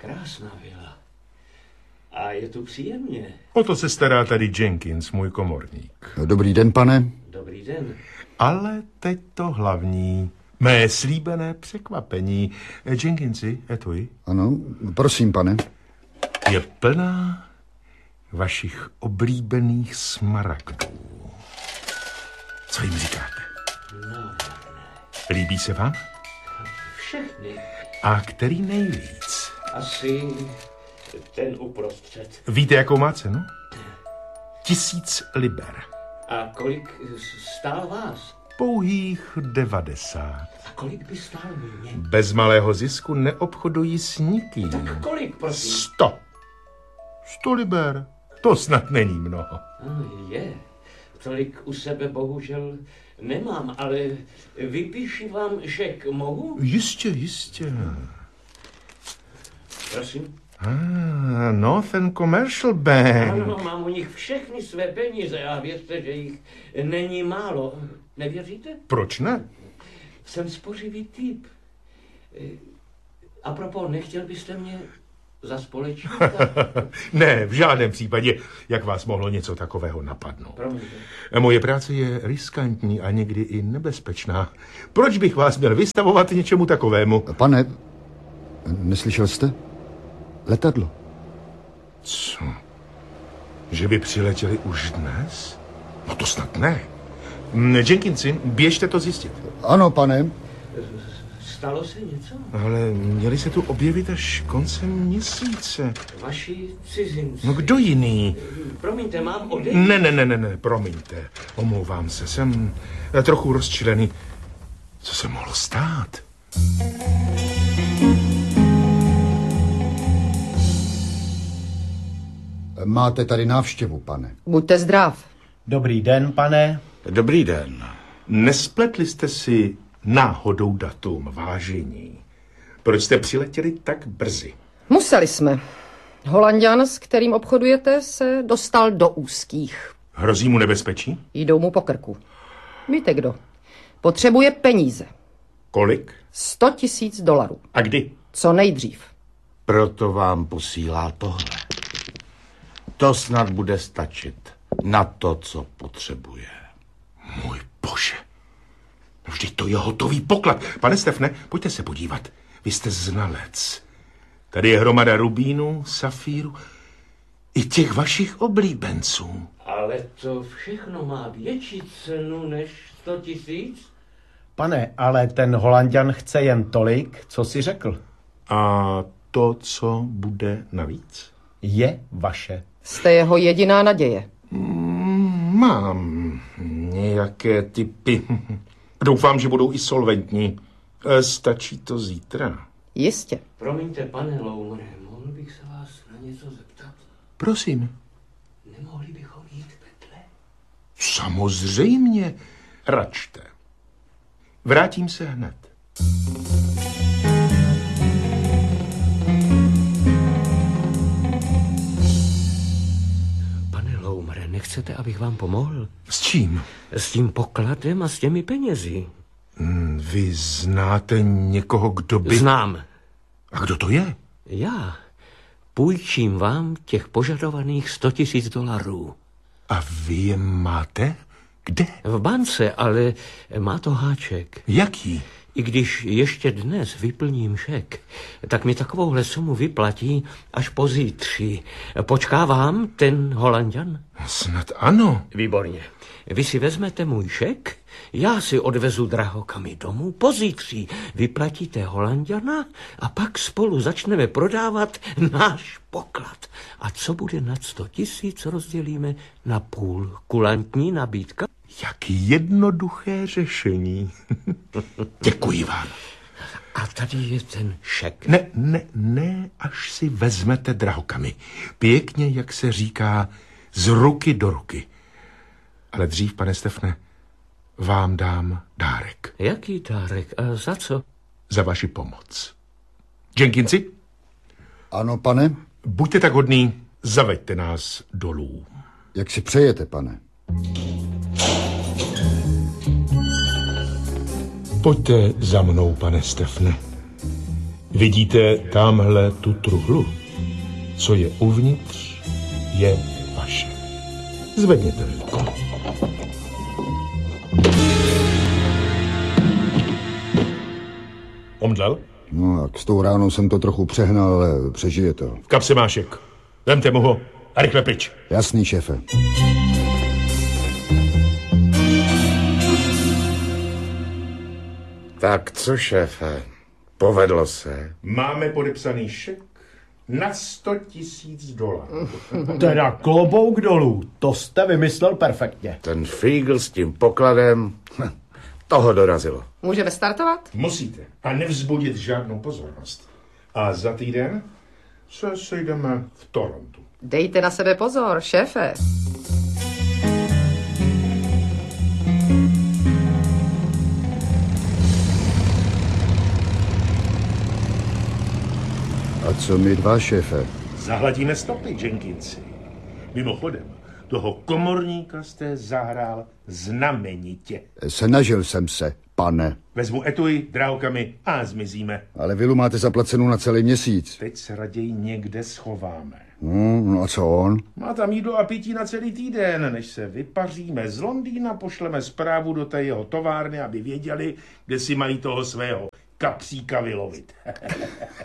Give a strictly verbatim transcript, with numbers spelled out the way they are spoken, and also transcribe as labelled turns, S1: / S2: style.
S1: Krásná vila. A je tu příjemně.
S2: O to se stará tady Jenkins, můj komorník.
S3: Dobrý den, pane.
S1: Dobrý den.
S2: Ale teď to hlavní. Mé slíbené překvapení. Jenkinsi, etuj.
S3: Ano, prosím, pane.
S2: Je plná vašich oblíbených smaragdů. Co jim říkáte?
S1: No,
S2: Líbí se vám?
S1: všechny.
S2: A který nejvíc?
S1: Asi ten uprostřed.
S2: Víte, jakou má cenu? Tisíc liber.
S1: A kolik stál vás?
S2: Pouhých devadesát.
S1: A kolik by stál mě?
S2: Bez malého zisku neobchodují s nikým.
S1: Tak kolik, prosím?
S2: Sto. Sto liber. To snad není mnoho.
S1: No, je. Tolik u sebe bohužel nemám, ale vypíši vám šek, mohu?
S2: Jistě, jistě.
S1: Prosím.
S2: Ah, Northern Commercial Bank.
S1: Ano, mám u nich všechny své peníze a věřte, že jich není málo. Nevěříte?
S2: Proč ne?
S1: Jsem spořivý typ. A propos, nechtěl byste mě za společníka?
S2: Ne, v žádném případě. Jak vás mohlo něco takového napadnout?
S1: Promiňte.
S2: Moje práce je riskantní a někdy i nebezpečná. Proč bych vás měl vystavovat něčemu takovému?
S3: Pane, neslyšel jste? Letadlo.
S2: Co? Že by přiletěli už dnes? No to snad ne. Jenkinsi, běžte to zjistit.
S3: Ano, pane.
S1: Stalo se něco?
S2: Ale měli se tu objevit až koncem měsíce.
S1: Vaši cizinci.
S2: No kdo jiný?
S1: Promiňte, mám odejít?
S2: Ne, ne, ne, ne, ne, promiňte. Omlouvám se, jsem trochu rozčilený. Co se mohlo stát?
S3: Máte tady návštěvu, pane.
S4: Buďte zdrav.
S5: Dobrý den, pane.
S6: Dobrý den.
S2: Nespletli jste si náhodou datum, vážení? Proč jste přiletěli tak brzy?
S4: Museli jsme. Holanďan, s kterým obchodujete, se dostal do úzkých.
S2: Hrozí mu nebezpečí?
S4: Jdou mu po krku. Víte kdo? Potřebuje peníze.
S2: Kolik?
S4: Sto tisíc dolarů.
S2: A kdy?
S4: Co nejdřív.
S6: Proto vám posílá tohle. To snad bude stačit na to, co potřebuje.
S2: Můj bože. Vždyť to je hotový poklad. Pane Stefne, pojďte se podívat. Vy jste znalec. Tady je hromada rubínů, safíru i těch vašich oblíbenců.
S1: Ale to všechno má větší cenu než sto tisíc?
S5: Pane, ale ten Holanďan chce jen tolik, co si řekl.
S2: A to, co bude navíc?
S5: Je vaše.
S4: Jste jeho jediná naděje.
S2: Mm, mám nějaké typy. Doufám, že budou i solventní. E, stačí to zítra.
S4: Jistě.
S1: Promiňte, pane Loumre, mohl bych se vás na něco zeptat?
S2: Prosím.
S1: Nemohli bychom jít vedle?
S2: Samozřejmě. Račte. Vrátím se hned.
S1: Pane Loumre, nechcete, abych vám pomohl?
S2: S čím?
S1: S tím pokladem a s těmi penězi.
S2: Hmm, vy znáte někoho, kdo by...
S1: Znám.
S2: A kdo to je?
S1: Já půjčím vám těch požadovaných sto tisíc dolarů.
S2: A vy je máte? Kde?
S1: V bance, ale má to háček.
S2: Jaký?
S1: I když ještě dnes vyplním šek, tak mi takovouhle sumu vyplatí až pozítří. Počká vám ten Holanďan?
S2: Snad ano.
S1: Výborně. Vy si vezmete můj šek, já si odvezu drahokamy domů, pozítří vyplatíte Holanďana a pak spolu začneme prodávat náš poklad. A co bude nad sto tisíc, rozdělíme na půl. Kulantní nabídka?
S2: Jak jednoduché řešení. Děkuji vám.
S1: A tady je ten šek.
S2: Ne, ne, ne, až si vezmete drahokamy. Pěkně, jak se říká, z ruky do ruky. Ale dřív, pane Stefne, vám dám dárek.
S1: Jaký dárek? A za co?
S2: Za vaši pomoc. Jenkinsi?
S3: Ano, pane.
S2: Buďte tak hodný, zaveďte nás dolů.
S3: Jak si přejete, pane.
S2: Pojďte za mnou, pane Stefne. Vidíte tamhle tu truhlu? Co je uvnitř, je vaše. Zvedněte ruku. Omdlel?
S3: No, jak s tou ránou jsem to trochu přehnal, ale přežije to.
S2: V kapse mášek. Vemte mu ho a rychle pryč.
S3: Jasný, šéfe.
S6: Tak co, šéfe? Povedlo se?
S2: Máme podepsaný šek na sto tisíc dolarů.
S5: Teda klobouk dolů, to jste vymyslel perfektně.
S6: Ten Fígl s tím pokladem, toho dorazilo.
S4: Můžeme startovat?
S2: Musíte. A nevzbudit žádnou pozornost. A za týden se sejdeme v Torontu.
S4: Dejte na sebe pozor, šéfe.
S3: A co my dva, šéfe?
S2: Zahladíme stopy, Jenkinsi. Mimochodem, toho komorníka jste zahrál znamenitě.
S3: Snažil jsem se, pane.
S2: Vezmu etui, drahokami a zmizíme.
S3: Ale vilu máte zaplacenou na celý měsíc.
S2: Teď se raději někde schováme.
S3: No, no a co on?
S2: Má tam jídlo a pití na celý týden. Než se vypaříme z Londýna, pošleme zprávu do té jeho továrny, aby věděli, kde si mají toho svého kapříka vylovit.